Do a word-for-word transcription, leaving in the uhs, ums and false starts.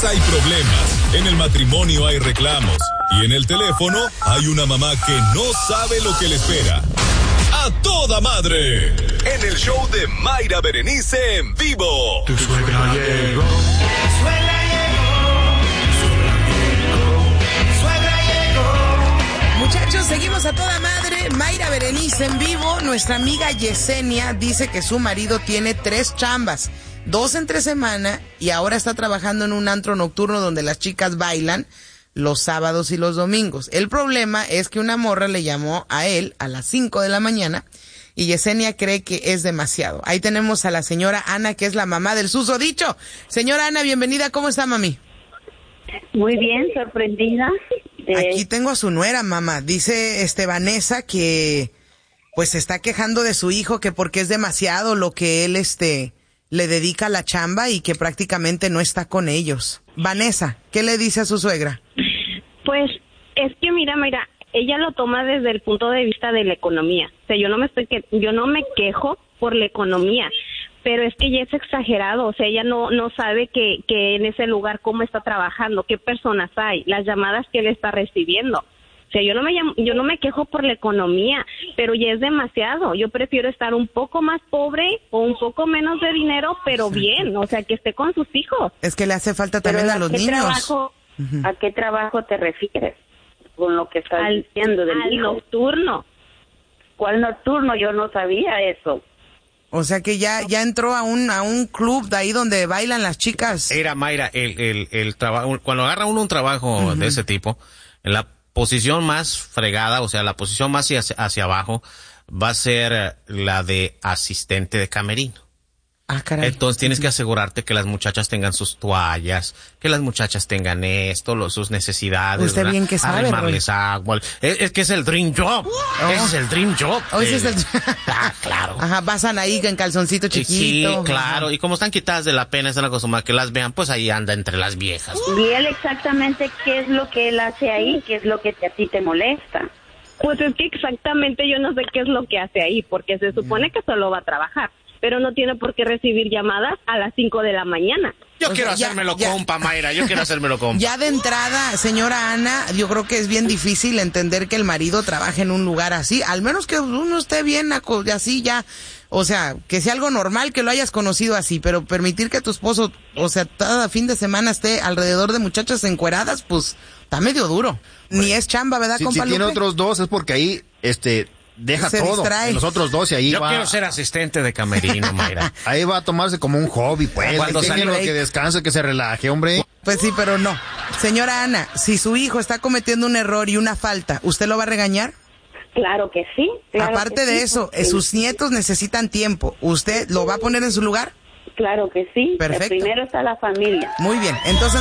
casa hay problemas, en el matrimonio hay reclamos y en el teléfono hay una mamá que no sabe lo que le espera. ¡A toda madre! En el show de Mayra Berenice en vivo. Tu suegra llegó. Tu suegra llegó. Tu suegra llegó. Muchachos, seguimos a toda madre. Mayra Berenice en vivo. Nuestra amiga Yesenia dice que su marido tiene tres chambas. Dos entre semana y ahora está trabajando en un antro nocturno donde las chicas bailan los sábados y los domingos. El problema es que una morra le llamó a él a las cinco de la mañana y Yesenia cree que es demasiado. Ahí tenemos a la señora Ana, que es la mamá del susodicho. Señora Ana, bienvenida. ¿Cómo está, mami? Muy bien, sorprendida. De... Aquí tengo a su nuera, mamá. Dice este Vanessa que pues se está quejando de su hijo, que porque es demasiado lo que él este le dedica a la chamba y que prácticamente no está con ellos. Vanessa, ¿qué le dice a su suegra? Pues es que mira, mira, ella lo toma desde el punto de vista de la economía. O sea, yo no me estoy que yo no me quejo por la economía, pero es que ya es exagerado. O sea, ella no no sabe que que en ese lugar cómo está trabajando, qué personas hay, las llamadas que él está recibiendo. O sea, yo no me llamo, yo no me quejo por la economía, pero ya es demasiado. Yo prefiero estar un poco más pobre o un poco menos de dinero, pero bien, o sea, que esté con sus hijos. Es que le hace falta también Pero a los qué niños. Trabajo, uh-huh. ¿A qué trabajo te refieres con lo que estás al, diciendo del al hijo? nocturno. ¿Cuál nocturno? Yo no sabía eso. O sea que ya ya entró a un a un club de ahí donde bailan las chicas. Era Mayra, el el el trabajo, cuando agarra uno un trabajo uh-huh. de ese tipo, en la posición más fregada, o sea, la posición más hacia, hacia abajo va a ser la de asistente de camerino. Ah, caray. Entonces tienes que asegurarte que las muchachas tengan sus toallas, que las muchachas tengan esto, lo, sus necesidades. Usted bien que sabe, armarles agua. Es, es que es el dream job. Oh. Ese es el dream job. Oh, ese es el... Ah, claro. Ajá, pasan ahí en calzoncito chiquito. Sí, claro. Y como están quitadas de la pena, están acostumbradas a que las vean, pues ahí anda entre las viejas. Y él exactamente qué es lo que él hace ahí, qué es lo que a ti te molesta. Pues es que exactamente yo no sé qué es lo que hace ahí, porque se supone que solo va a trabajar, pero no tiene por qué recibir llamadas a las cinco de la mañana. Yo O quiero sea, ya, hacérmelo ya. compa, Mayra, yo quiero hacérmelo compa. Ya de entrada, señora Ana, yo creo que es bien difícil entender que el marido trabaje en un lugar así, al menos que uno esté bien así ya, o sea, que sea algo normal que lo hayas conocido así, pero permitir que tu esposo, o sea, cada fin de semana esté alrededor de muchachas encueradas, pues, está medio duro. Ni es chamba, ¿verdad, si, compa si tiene Lupe? otros dos es porque ahí, este... deja se todo distrae. en los otros dos y ahí Yo va. quiero ser asistente de camerino, Mayra. Ahí va a tomarse como un hobby, pues. Cuando Déjenlo sale- que descanse, que se relaje, hombre. Pues sí, pero no. Señora Ana, si su hijo está cometiendo un error y una falta, ¿usted lo va a regañar? Claro que sí. Claro Aparte que de sí, eso, porque- sus nietos necesitan tiempo. ¿Usted lo va a poner en su lugar? Claro que sí. Perfecto. Primero está la familia. Muy bien. Entonces